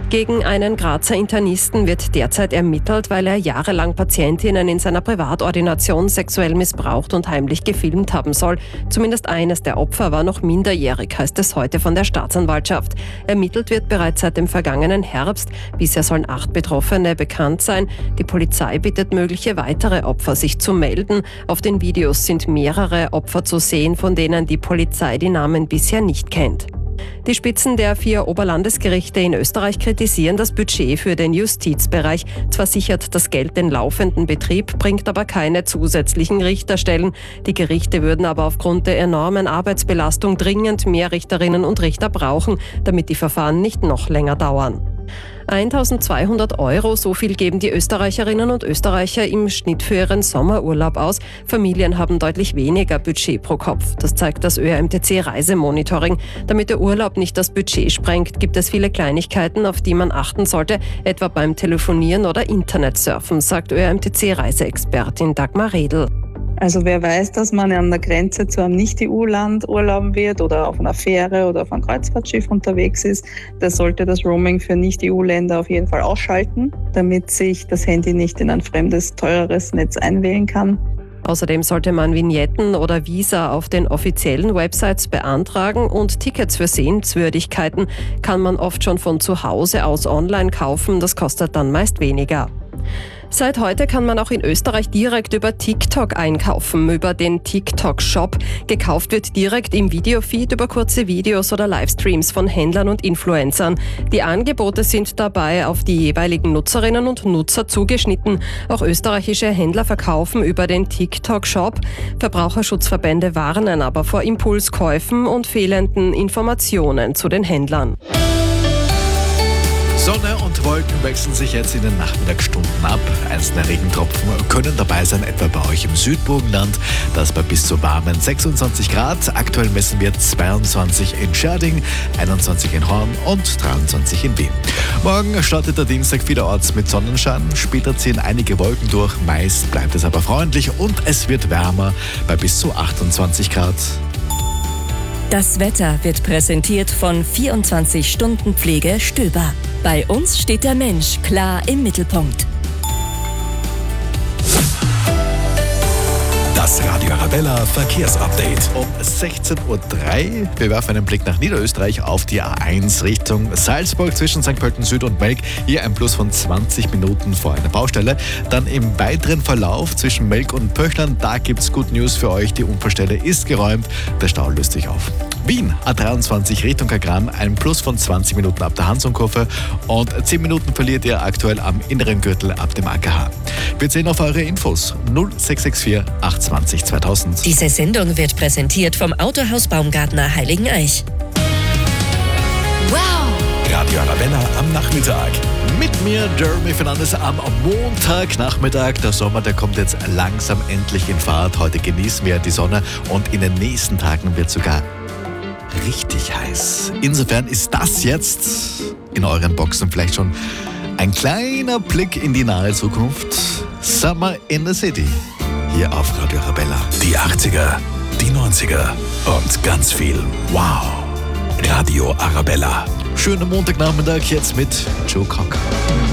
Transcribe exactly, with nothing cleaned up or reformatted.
Gegen einen Grazer Internisten wird derzeit ermittelt, weil er jahrelang Patientinnen in seiner Privatordination sexuell missbraucht und heimlich gefilmt haben soll. Zumindest eines der Opfer war noch minderjährig, heißt es heute von der Staatsanwaltschaft. Ermittelt wird bereits seit dem vergangenen Herbst. Bisher sollen acht Betroffene bekannt sein. Die Polizei bittet mögliche weitere Opfer, sich zu melden. Auf den Videos sind mehrere Opfer zu sehen, von denen die Polizei die Namen bisher nicht kennt. Die Spitzen der vier Oberlandesgerichte in Österreich kritisieren das Budget für den Justizbereich. Zwar sichert das Geld den laufenden Betrieb, bringt aber keine zusätzlichen Richterstellen. Die Gerichte würden aber aufgrund der enormen Arbeitsbelastung dringend mehr Richterinnen und Richter brauchen, damit die Verfahren nicht noch länger dauern. eintausendzweihundert Euro, so viel geben die Österreicherinnen und Österreicher im Schnitt für ihren Sommerurlaub aus. Familien haben deutlich weniger Budget pro Kopf. Das zeigt das Ö R M T C-Reisemonitoring. Damit der Urlaub nicht das Budget sprengt, gibt es viele Kleinigkeiten, auf die man achten sollte, etwa beim Telefonieren oder Internetsurfen, sagt Ö R M T C-Reiseexpertin Dagmar Redl. Also wer weiß, dass man an der Grenze zu einem Nicht-E U-Land urlauben wird oder auf einer Fähre oder auf einem Kreuzfahrtschiff unterwegs ist, der sollte das Roaming für Nicht-E U-Länder auf jeden Fall ausschalten, damit sich das Handy nicht in ein fremdes, teureres Netz einwählen kann. Außerdem sollte man Vignetten oder Visa auf den offiziellen Websites beantragen und Tickets für Sehenswürdigkeiten kann man oft schon von zu Hause aus online kaufen, das kostet dann meist weniger. Seit heute kann man auch in Österreich direkt über TikTok einkaufen, über den TikTok-Shop. Gekauft wird direkt im Videofeed über kurze Videos oder Livestreams von Händlern und Influencern. Die Angebote sind dabei auf die jeweiligen Nutzerinnen und Nutzer zugeschnitten. Auch österreichische Händler verkaufen über den TikTok-Shop. Verbraucherschutzverbände warnen aber vor Impulskäufen und fehlenden Informationen zu den Händlern. Sonne und Wolken wechseln sich jetzt in den Nachmittagsstunden ab. Einzelne Regentropfen können dabei sein, etwa bei euch im Südburgenland. Das bei bis zu warmen sechsundzwanzig Grad. Aktuell messen wir zweiundzwanzig in Schärding, einundzwanzig in Horn und dreiundzwanzig in Wien. Morgen startet der Dienstag vielerorts mit Sonnenschein. Später ziehen einige Wolken durch. Meist bleibt es aber freundlich und es wird wärmer bei bis zu achtundzwanzig Grad. Das Wetter wird präsentiert von vierundzwanzig Stunden Pflege Stöber. Bei uns steht der Mensch klar im Mittelpunkt. Das Radio Arabella Verkehrsupdate. Um sechzehn Uhr drei. Wir werfen einen Blick nach Niederösterreich auf die A eins Richtung Salzburg zwischen Sankt Pölten Süd und Melk. Hier ein Plus von zwanzig Minuten vor einer Baustelle. Dann im weiteren Verlauf zwischen Melk und Pöchlern, da gibt's Good News für euch. Die Unfallstelle ist geräumt. Der Stau löst sich auf. Wien, A dreiundzwanzig Richtung Kagran, ein Plus von zwanzig Minuten ab der Hansonkurve und zehn Minuten verliert ihr aktuell am inneren Gürtel ab dem A K H. Wir sehen auf eure Infos null sechs sechs vier acht zwanzig zweitausend. Diese Sendung wird präsentiert vom Autohaus Baumgartner Heiligeneich. Wow! Radio Arabella am Nachmittag. Mit mir, Jeremy Fernandes, am Montagnachmittag. Der Sommer, der kommt jetzt langsam endlich in Fahrt. Heute genießen wir die Sonne und in den nächsten Tagen wird sogar richtig heiß. Insofern ist das jetzt in euren Boxen vielleicht schon ein kleiner Blick in die nahe Zukunft. Summer in the City. Hier auf Radio Arabella. Die achtziger, die neunziger und ganz viel Wow. Radio Arabella. Schönen Montagnachmittag jetzt mit Joe Cocker.